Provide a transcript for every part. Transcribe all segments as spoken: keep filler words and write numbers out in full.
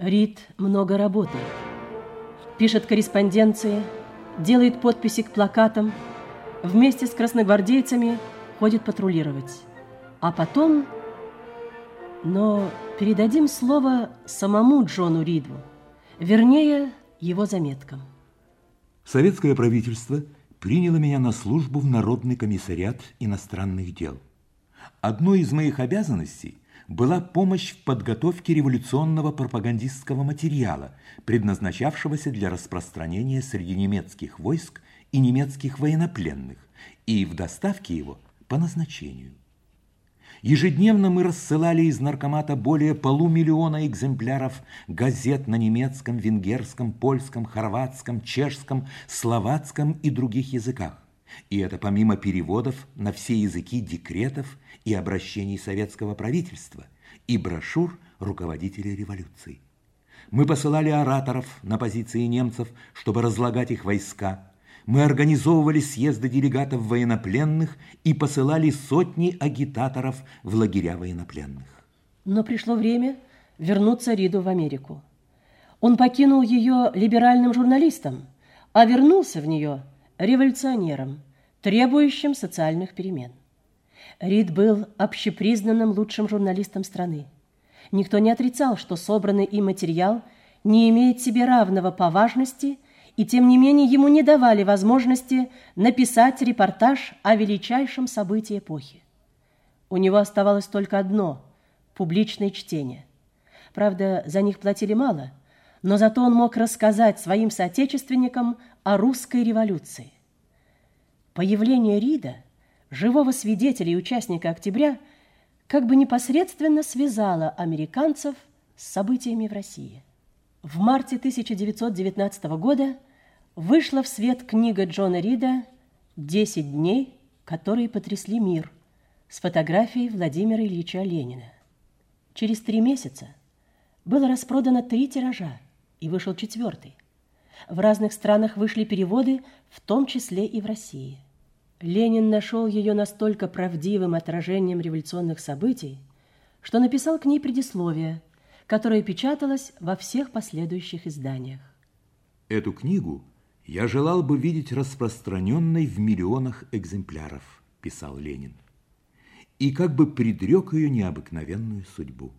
Рид много работает. Пишет корреспонденции, делает подписи к плакатам, вместе с красногвардейцами ходит патрулировать. А потом... Но передадим слово самому Джону Риду, вернее, его заметкам. Советское правительство приняло меня на службу в Народный комиссариат иностранных дел. Одной из моих обязанностей была помощь в подготовке революционного пропагандистского материала, предназначавшегося для распространения среди немецких войск и немецких военнопленных, и в доставке его по назначению. Ежедневно мы рассылали из наркомата более полумиллиона экземпляров газет на немецком, венгерском, польском, хорватском, чешском, словацком и других языках. И это помимо переводов на все языки декретов и обращений советского правительства и брошюр руководителей революции. Мы посылали ораторов на позиции немцев, чтобы разлагать их войска. Мы организовывали съезды делегатов военнопленных и посылали сотни агитаторов в лагеря военнопленных. Но пришло время вернуться Риду в Америку. Он покинул ее либеральным журналистом, а вернулся в нее революционером, требующим социальных перемен. Рид был общепризнанным лучшим журналистом страны. Никто не отрицал, что собранный им материал не имеет себе равного по важности, и тем не менее ему не давали возможности написать репортаж о величайшем событии эпохи. У него оставалось только одно – публичное чтение. Правда, за них платили мало, но зато он мог рассказать своим соотечественникам о русской революции. Появление Рида, живого свидетеля и участника октября, как бы непосредственно связало американцев с событиями в России. В марте тысяча девятьсот девятнадцатого года вышла в свет книга Джона Рида «Десять дней, которые потрясли мир» с фотографией Владимира Ильича Ленина. Через три месяца было распродано три тиража, и вышел четвертый. В разных странах вышли переводы, в том числе и в России. Ленин нашел ее настолько правдивым отражением революционных событий, что написал к ней предисловие, которое печаталось во всех последующих изданиях. Эту книгу я желал бы видеть распространенной в миллионах экземпляров, писал Ленин, и как бы предрек ее необыкновенную судьбу.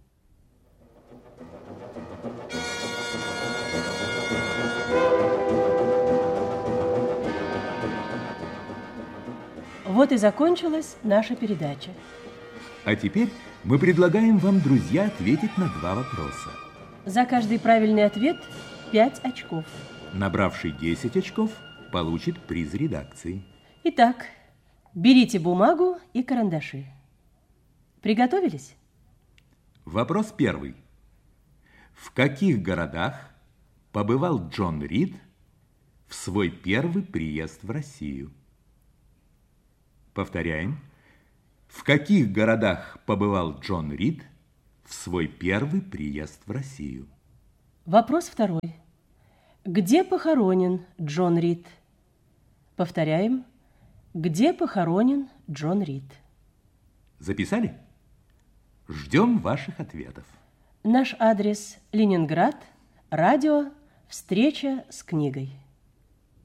Вот и закончилась наша передача. А теперь мы предлагаем вам, друзья, ответить на два вопроса. За каждый правильный ответ пять очков. Набравший десять очков получит приз редакции. Итак, берите бумагу и карандаши. Приготовились? Вопрос первый. В каких городах побывал Джон Рид в свой первый приезд в Россию? Повторяем. В каких городах побывал Джон Рид в свой первый приезд в Россию? Вопрос второй. Где похоронен Джон Рид? Повторяем. Где похоронен Джон Рид? Записали? Ждем ваших ответов. Наш адрес: Ленинград, радио «Встреча с книгой».